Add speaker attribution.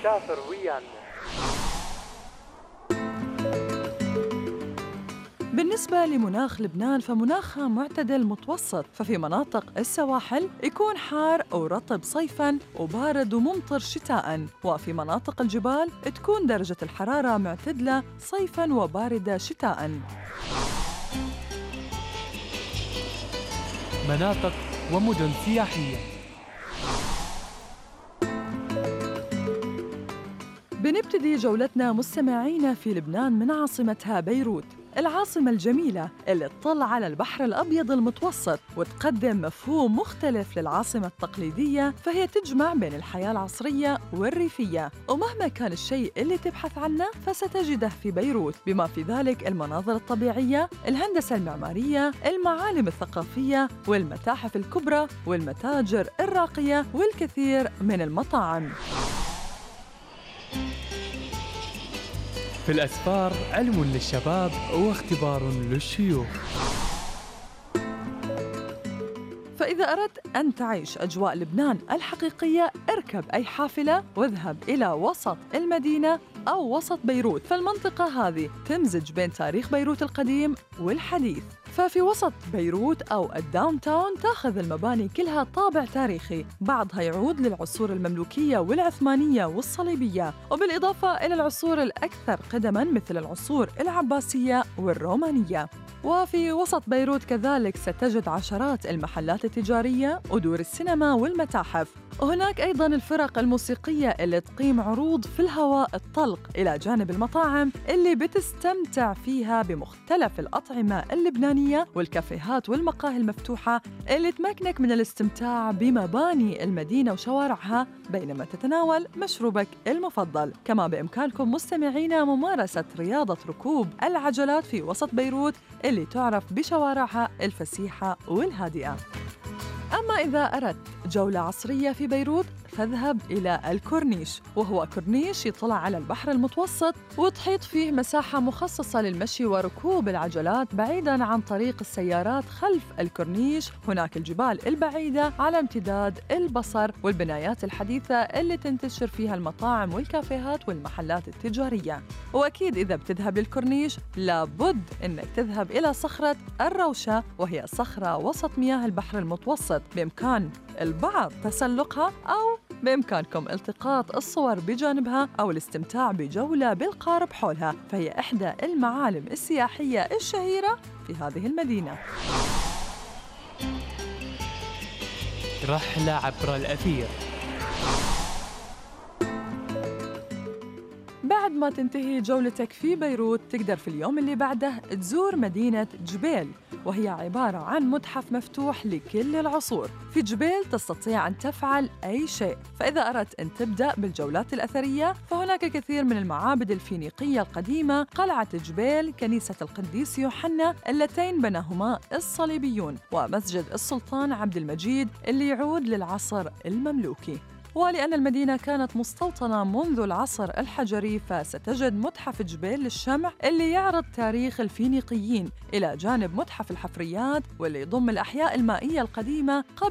Speaker 1: سافر ويانا.
Speaker 2: بالنسبة لمناخ لبنان فمناخها معتدل متوسط، ففي مناطق السواحل يكون حار أو رطب صيفاً وبارد وممطر شتاءً، وفي مناطق الجبال تكون درجة الحرارة معتدلة صيفاً وباردة شتاءً.
Speaker 3: مناطق ومدن سياحية.
Speaker 2: بنبتدي جولتنا مستمعينا في لبنان من عاصمتها بيروت، العاصمة الجميلة اللي تطل على البحر الأبيض المتوسط وتقدم مفهوم مختلف للعاصمة التقليدية، فهي تجمع بين الحياة العصرية والريفية، ومهما كان الشيء اللي تبحث عنه فستجده في بيروت، بما في ذلك المناظر الطبيعية، الهندسة المعمارية، المعالم الثقافية والمتاحف الكبرى والمتاجر الراقية والكثير من المطاعم.
Speaker 3: في الأسفار علم للشباب واختبار للشيوخ.
Speaker 2: فإذا أردت أن تعيش أجواء لبنان الحقيقية اركب أي حافلة واذهب إلى وسط المدينة أو وسط بيروت، فالمنطقة هذه تمزج بين تاريخ بيروت القديم والحديث. ففي وسط بيروت أو الداون تاون تاخذ المباني كلها طابع تاريخي، بعضها يعود للعصور المملوكية والعثمانية والصليبية، وبالإضافة إلى العصور الأكثر قدماً مثل العصور العباسية والرومانية. وفي وسط بيروت كذلك ستجد عشرات المحلات التجارية ودور السينما والمتاحف، وهناك أيضاً الفرق الموسيقية اللي تقيم عروض في الهواء الطلق، إلى جانب المطاعم اللي بتستمتع فيها بمختلف الأطعمة اللبنانية والكافيهات والمقاهي المفتوحة اللي تمكنك من الاستمتاع بمباني المدينة وشوارعها بينما تتناول مشروبك المفضل. كما بإمكانكم مستمعينا ممارسة رياضة ركوب العجلات في وسط بيروت اللي تعرف بشوارعها الفسيحة والهادئة. أما إذا أردت جولة عصرية في بيروت فاذهب إلى الكورنيش، وهو كورنيش يطلع على البحر المتوسط وتحيط فيه مساحة مخصصة للمشي وركوب العجلات بعيداً عن طريق السيارات. خلف الكورنيش هناك الجبال البعيدة على امتداد البصر والبنايات الحديثة اللي تنتشر فيها المطاعم والكافيهات والمحلات التجارية. وأكيد إذا بتذهب للكورنيش لابد إنك تذهب إلى صخرة الروشة، وهي صخرة وسط مياه البحر المتوسط، بإمكان البعض تسلقها أو بإمكانكم التقاط الصور بجانبها أو الاستمتاع بجولة بالقارب حولها، فهي إحدى المعالم السياحية الشهيرة في هذه المدينة.
Speaker 3: رحلة عبر الأثير.
Speaker 2: بعد ما تنتهي جولتك في بيروت تقدر في اليوم اللي بعده تزور مدينة جبيل، وهي عبارة عن متحف مفتوح لكل العصور. في جبيل تستطيع أن تفعل أي شيء، فإذا أردت أن تبدأ بالجولات الأثرية فهناك كثير من المعابد الفينيقية القديمة، قلعة جبيل، كنيسة القديس يوحنا اللتين بناهما الصليبيون، ومسجد السلطان عبد المجيد اللي يعود للعصر المملوكي. ولأن المدينة كانت مستوطنة منذ العصر الحجري فستجد متحف جبيل للشمع اللي يعرض تاريخ الفينيقيين، إلى جانب متحف الحفريات واللي يضم الأحياء المائية القديمة قبل